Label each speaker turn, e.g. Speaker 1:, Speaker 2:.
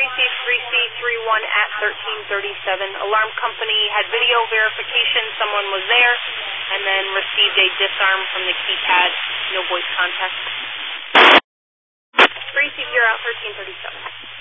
Speaker 1: 3C31 at 1337. Alarm company had video verification, someone was there, and then received a disarm from the keypad, no voice contact. 3C0 at 1337.